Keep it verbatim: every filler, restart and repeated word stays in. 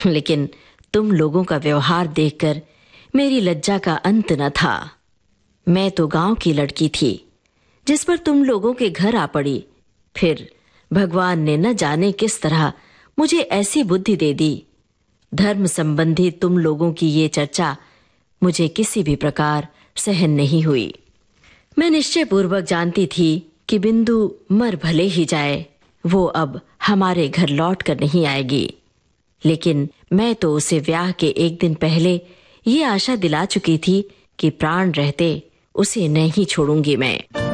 लेकिन तुम लोगों का व्यवहार देखकर मेरी लज्जा का अंत न था। मैं तो गांव की लड़की थी जिस पर तुम लोगों के घर आ पड़ी। फिर भगवान ने न जाने किस तरह मुझे ऐसी बुद्धि दे दी। धर्म संबंधी तुम लोगों की ये चर्चा मुझे किसी भी प्रकार सहन नहीं हुई। मैं निश्चय पूर्वक जानती थी कि बिंदु मर भले ही जाए, वो अब हमारे घर लौट कर नहीं आएगी। लेकिन मैं तो उसे ब्याह के एक दिन पहले ये आशा दिला चुकी थी कि प्राण रहते उसे नहीं छोड़ूंगी मैं।